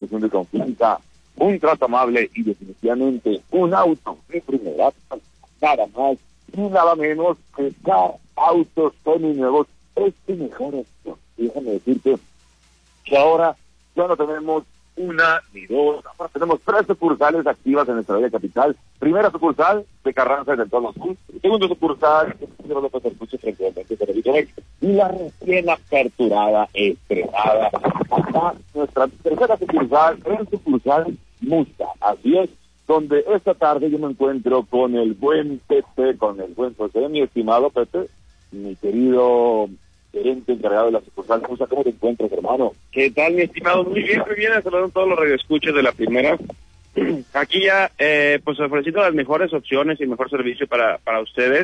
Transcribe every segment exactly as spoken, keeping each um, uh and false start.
institución de confianza, un trato amable y definitivamente un auto de primera, nada más y nada menos que Car Autos Seminuevos es tu mejor opción. Déjame decirte que ahora ya no tenemos una ni dos, ahora tenemos tres sucursales activas en nuestra área capital. Primera sucursal de Carranza del Entorno Sur, segunda sucursal de López Arcucho frente al Parque Federico Beck, y la recién aperturada, estrenada, acá nuestra tercera sucursal, en sucursal Musta, así es, donde esta tarde yo me encuentro con el buen Pepe, con el buen José, mi estimado Pepe, mi querido gerente encargado de la sucursal Musta. ¿Cómo te encuentras, hermano? ¿Qué tal, mi estimado? Muy bien, muy bien, saludando a todos los radioescuchas de la primera. Aquí ya, eh, pues ofreciendo las mejores opciones y mejor servicio para, para ustedes.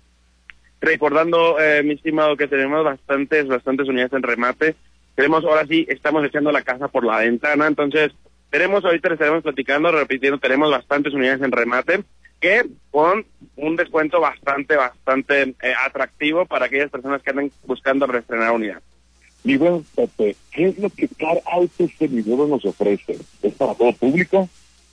Recordando, eh, mi estimado, que tenemos bastantes, bastantes unidades en remate. Tenemos, ahora sí, estamos echando la casa por la ventana, entonces, tenemos, ahorita les estaremos platicando, repitiendo, tenemos bastantes unidades en remate, que con un descuento bastante, bastante eh, atractivo para aquellas personas que andan buscando reestrenar unidad. Mi buen Pepe, ¿qué es lo que Car Autos Seminuevos nos ofrece? ¿Es para todo público?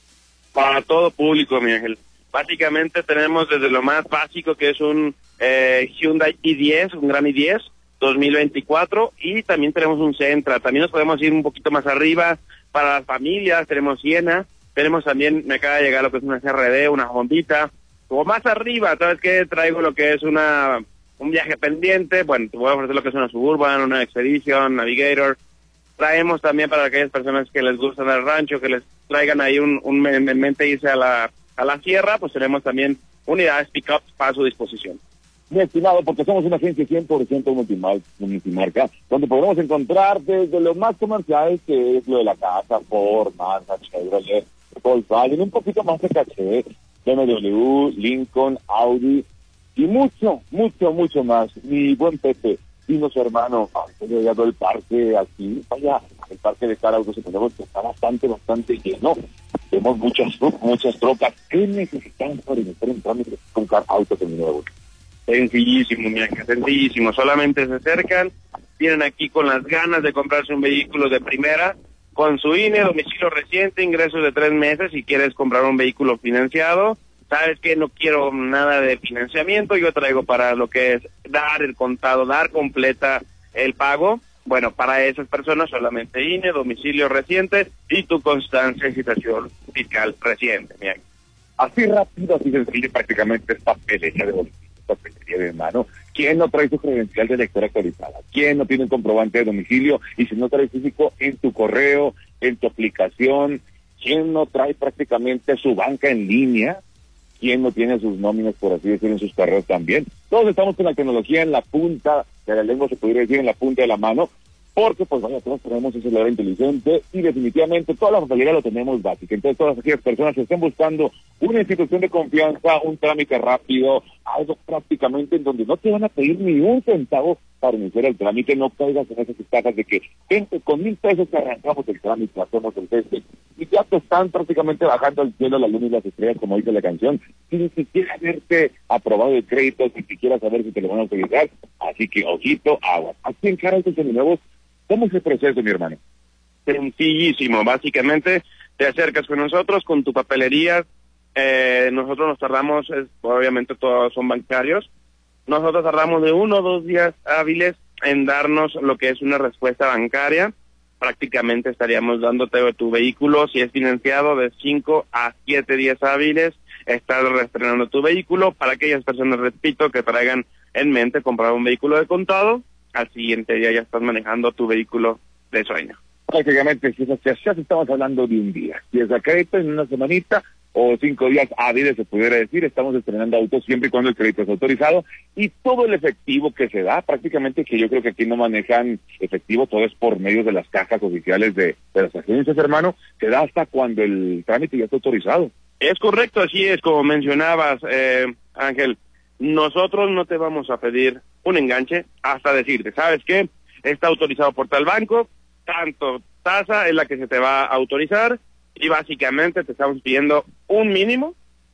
Para todo público, mi ángel. Básicamente tenemos desde lo más básico, que es un eh, Hyundai i diez, un gran i diez, dos mil veinticuatro, y también tenemos un Sentra. También nos podemos ir un poquito más arriba para las familias, tenemos Siena, tenemos también, me acaba de llegar lo que es una C R D, una Hondita, o más arriba, ¿sabes qué? Traigo lo que es una un viaje pendiente, bueno, te voy a ofrecer lo que es una Suburban, una Expedition, Navigator. Traemos también para aquellas personas que les gustan el rancho, que les traigan ahí un, un en mente irse a la, a la sierra, pues tenemos también unidades pick-ups para su disposición. Mi estimado, porque somos una agencia cien por ciento multimal, multimarca, donde podemos encontrar desde lo más comercial, que es lo de la casa, Ford, Mazda, Chevrolet, Volkswagen, un poquito más de caché, B M W, Lincoln, Audi, y mucho, mucho, mucho más. Mi buen Pepe, dinos, hermano, he llegado el parque aquí, vaya, el parque de Car Autos Seminuevos está bastante, bastante lleno. Tenemos muchas, muchas trocas. ¿Qué necesitamos para iniciar un trámite con Car Autos Seminuevos? Sencillísimo, mi ángel, sencillísimo. Solamente se acercan, vienen aquí con las ganas de comprarse un vehículo de primera, con su I N E, domicilio reciente, ingresos de tres meses, si quieres comprar un vehículo financiado. ¿Sabes qué? No quiero nada de financiamiento, yo traigo para lo que es dar el contado, dar completa el pago. Bueno, para esas personas solamente I N E, domicilio reciente y tu constancia de situación fiscal reciente. Bien. Así rápido, así sencillo, prácticamente es papelería de bolsillo, papelería de mano. ¿Quién no trae su credencial de lector actualizada? ¿Quién no tiene un comprobante de domicilio? Y si no trae físico, en tu correo, en tu aplicación. ¿Quién no trae prácticamente su banca en línea? ¿Quién no tiene sus nóminas, por así decirlo, en sus carreras también? Todos estamos con la tecnología en la punta de la lengua, se podría decir en la punta de la mano, porque pues vaya, todos tenemos un celular inteligente y definitivamente toda la facilidad lo tenemos básica. Entonces todas aquellas personas que estén buscando una institución de confianza, un trámite rápido, algo prácticamente en donde no te van a pedir ni un centavo para iniciar el trámite, no caigas en esas estafas de que gente con mil pesos que arrancamos el trámite, hacemos el test y ya te están prácticamente bajando al cielo la luna y las estrellas, como dice la canción, sin ni siquiera haberte aprobado el crédito, sin siquiera saber si te lo van a autorizar. Así que, ojito, agua. Aquí en Car Autos Seminuevos, ¿cómo es el proceso, mi hermano? Sencillísimo, básicamente te acercas con nosotros, con tu papelería, eh, nosotros nos tardamos, es, obviamente todos son bancarios, nosotros tardamos de uno o dos días hábiles en darnos lo que es una respuesta bancaria. Prácticamente estaríamos dándote tu vehículo, si es financiado, de cinco a siete días hábiles, estar reestrenando tu vehículo. Para aquellas personas, repito, que traigan en mente comprar un vehículo de contado, al siguiente día ya estás manejando tu vehículo de sueño. Prácticamente, si es hacia allá, estamos hablando de un día. Si es a crédito, en una semanita o cinco días hábiles, se pudiera decir, estamos estrenando autos siempre y cuando el crédito es autorizado. Y todo el efectivo que se da, prácticamente, que yo creo que aquí no manejan efectivo, todo es por medio de las cajas oficiales de, de las agencias, hermano, se da hasta cuando el trámite ya está autorizado. Es correcto, así es, como mencionabas, eh, Ángel. Nosotros no te vamos a pedir un enganche hasta decirte, ¿sabes qué? Está autorizado por tal banco, tanto tasa es la que se te va a autorizar y básicamente te estamos pidiendo un mínimo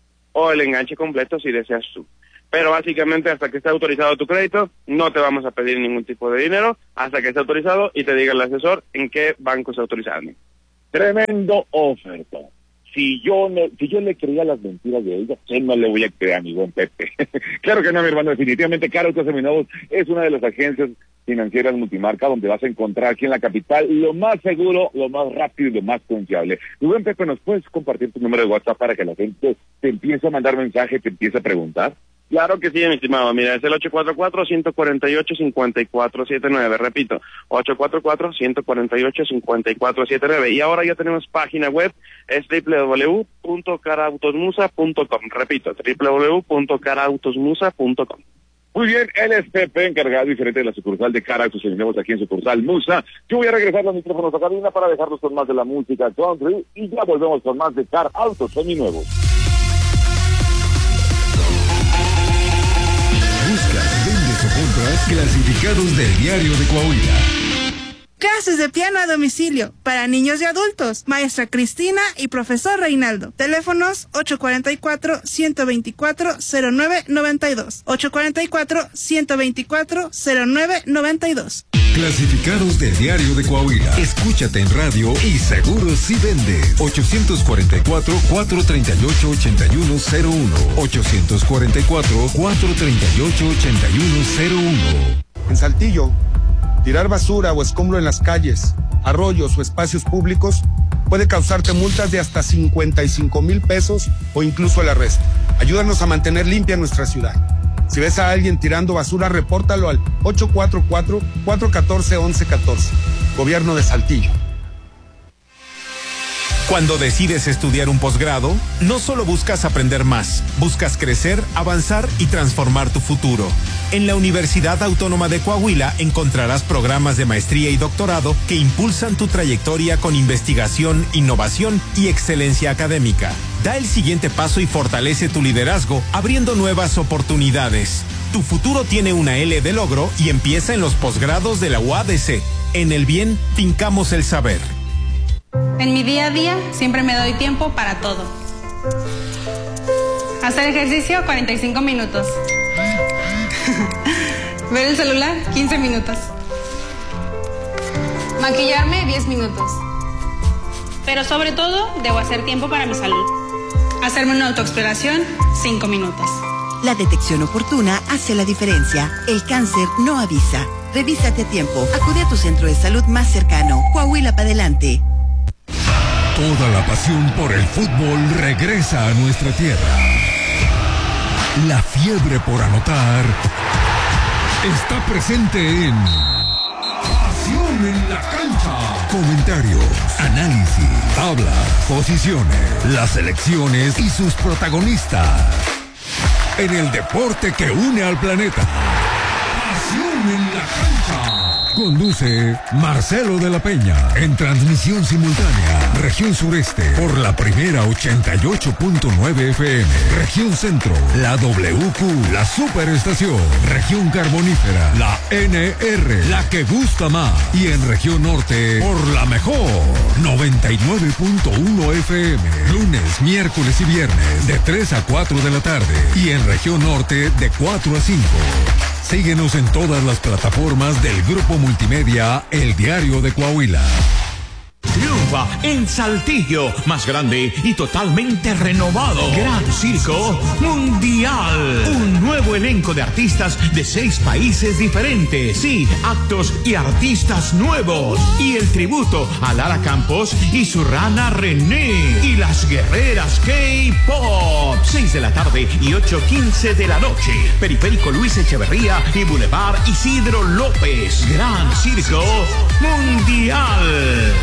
o el enganche completo si deseas tú. Pero básicamente hasta que esté autorizado tu crédito, no te vamos a pedir ningún tipo de dinero hasta que esté autorizado y te diga el asesor en qué banco está autorizado. Tremendo oferta. Si yo no, si yo le creía las mentiras de ella, él no le voy a creer a mi buen Pepe. Claro que no, mi hermano, definitivamente Car Autos Seminuevos es una de las agencias financieras multimarca donde vas a encontrar aquí en la capital lo más seguro, lo más rápido y lo más confiable. Mi buen Pepe, ¿nos puedes compartir tu número de WhatsApp para que la gente te empiece a mandar mensaje, te empiece a preguntar? Claro que sí, mi estimado. Mira, es el ocho cuatro cuatro, uno cuatro ocho, cinco cuatro siete nueve. Repito, ocho cuatro cuatro, uno cuatro ocho, cinco cuatro siete nueve. Y ahora ya tenemos página web, es doble u doble u doble u punto carautosmusa punto com. Repito, doble u doble u doble u punto carautosmusa punto com. Muy bien, él es Pepe, encargado diferente de la sucursal de Car Autos Seminuevos aquí en sucursal Musa. Yo voy a regresar los micrófonos a cabina para dejarlos con más de la música country y ya volvemos con más de Car Autos Seminuevos. Buscas, vendes o compras clasificados del Diario de Coahuila. Clases de piano a domicilio para niños y adultos. Maestra Cristina y profesor Reinaldo. Teléfonos ocho cuatro cuatro, uno dos cuatro, cero nueve nueve dos. ocho cuatro cuatro, uno dos cuatro, cero nueve nueve dos. Clasificados del Diario de Coahuila. Escúchate en radio y seguro si vendes. ocho cuatro cuatro, cuatro tres ocho, ocho uno cero uno. ocho cuatro cuatro, cuatro tres ocho, ocho uno cero uno. En Saltillo, tirar basura o escombro en las calles, arroyos o espacios públicos puede causarte multas de hasta cincuenta y cinco mil pesos o incluso el arresto. Ayúdanos a mantener limpia nuestra ciudad. Si ves a alguien tirando basura, repórtalo al ocho cuatro cuatro, cuatro uno cuatro, once catorce. Gobierno de Saltillo. Cuando decides estudiar un posgrado, no solo buscas aprender más, buscas crecer, avanzar y transformar tu futuro. En la Universidad Autónoma de Coahuila encontrarás programas de maestría y doctorado que impulsan tu trayectoria con investigación, innovación y excelencia académica. Da el siguiente paso y fortalece tu liderazgo, abriendo nuevas oportunidades. Tu futuro tiene una L de logro y empieza en los posgrados de la U A D C. En el bien, fincamos el saber. En mi día a día siempre me doy tiempo para todo. Hacer ejercicio cuarenta y cinco minutos. Ver el celular quince minutos. Maquillarme diez minutos. Pero sobre todo debo hacer tiempo para mi salud. Hacerme una autoexploración cinco minutos. La detección oportuna hace la diferencia. El cáncer no avisa. Revísate a tiempo. Acude a tu centro de salud más cercano. Coahuila para adelante. Toda la pasión por el fútbol regresa a nuestra tierra. La fiebre por anotar está presente en Pasión en la Cancha. Comentarios, análisis, tablas, posiciones, las selecciones y sus protagonistas. En el deporte que une al planeta. Pasión en la Cancha. Conduce Marcelo de la Peña. En transmisión simultánea, región sureste, por la primera ochenta y ocho punto nueve F M. Región centro, la W Q, la superestación. Región carbonífera, la N R, la que gusta más. Y en región norte, por la mejor, noventa y nueve punto uno F M. Lunes, miércoles y viernes, de tres a cuatro de la tarde. Y en región norte, de cuatro a cinco. Síguenos en todas las plataformas del Grupo Multimedia El Diario de Coahuila. Triunfa en Saltillo, más grande y totalmente renovado. Gran Circo Mundial. Un nuevo elenco de artistas de seis países diferentes. Sí, actos y artistas nuevos. Y el tributo a Lara Campos y su rana René. Y las guerreras K-Pop. seis de la tarde y ocho quince de la noche. Periférico Luis Echeverría y Boulevard Isidro López. Gran Circo Mundial.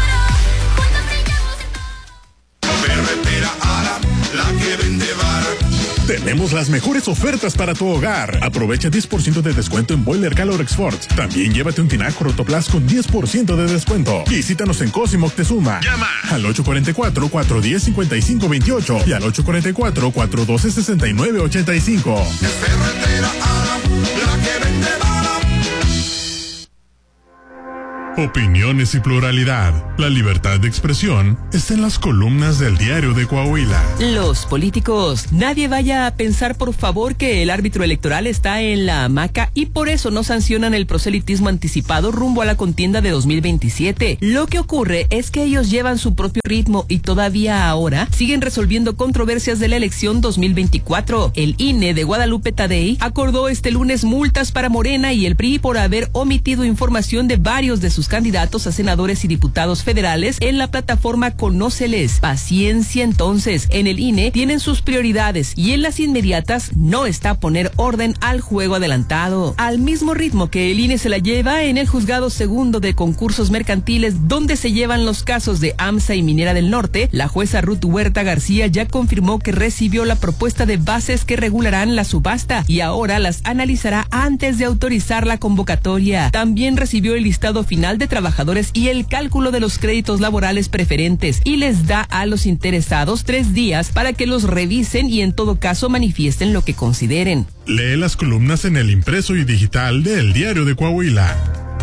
Ferretera Ara, la que vende vara. Tenemos las mejores ofertas para tu hogar. Aprovecha diez por ciento de descuento en Boiler Calorex Forts. También llévate un tinaco Rotoplas con diez por ciento de descuento. Visítanos en Cosimo Moctezuma. Llama al ocho cuatro cuatro, cuatro uno cero, cinco cinco dos ocho y al ocho cuatro cuatro, cuatro uno dos, seis nueve ocho cinco. Ferretera Ara, la que vende vara. Opiniones y pluralidad. La libertad de expresión está en las columnas del Diario de Coahuila. Los políticos, nadie vaya a pensar por favor que el árbitro electoral está en la hamaca y por eso no sancionan el proselitismo anticipado rumbo a la contienda de dos mil veintisiete. Lo que ocurre es que ellos llevan su propio ritmo y todavía ahora siguen resolviendo controversias de la elección dos mil veinticuatro. El I N E de Guadalupe Tadei acordó este lunes multas para Morena y el P R I por haber omitido información de varios de sus candidatos a senadores y diputados federales en la plataforma Conóceles. Paciencia entonces, en el I N E tienen sus prioridades y en las inmediatas no está poner orden al juego adelantado. Al mismo ritmo que el I N E se la lleva en el juzgado segundo de concursos mercantiles donde se llevan los casos de AMSA y Minera del Norte, la jueza Ruth Huerta García ya confirmó que recibió la propuesta de bases que regularán la subasta y ahora las analizará antes de autorizar la convocatoria. También recibió el listado final de trabajadores y el cálculo de los créditos laborales preferentes y les da a los interesados tres días para que los revisen y en todo caso manifiesten lo que consideren. Lee las columnas en el impreso y digital de El Diario de Coahuila.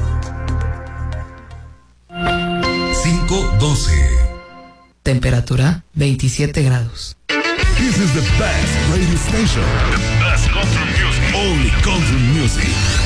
cinco doce. Temperatura veintisiete grados. This is the best radio station. The best country music. Only country music.